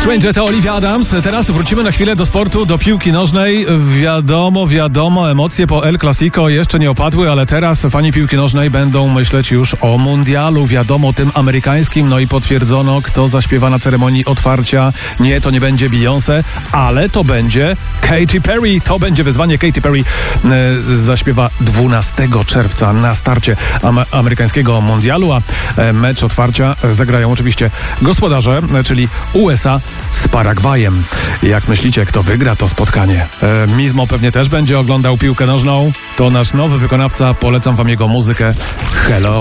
Stranger to Olivia Adams. Teraz wrócimy na chwilę do sportu, do piłki nożnej. Wiadomo, emocje po El Clasico jeszcze nie opadły, ale teraz fani piłki nożnej będą myśleć już o mundialu, wiadomo, tym amerykańskim. No i potwierdzono, kto zaśpiewa na ceremonii otwarcia. Nie, to nie będzie Beyoncé, ale to będzie Katy Perry. To będzie wyzwanie. Katy Perry zaśpiewa 12 czerwca na starcie amerykańskiego mundialu, a mecz otwarcia zagrają oczywiście gospodarze, czyli USA z Paragwajem. Jak myślicie, kto wygra to spotkanie? Mizmo pewnie też będzie oglądał piłkę nożną. To nasz nowy wykonawca. Polecam wam jego muzykę. Hello.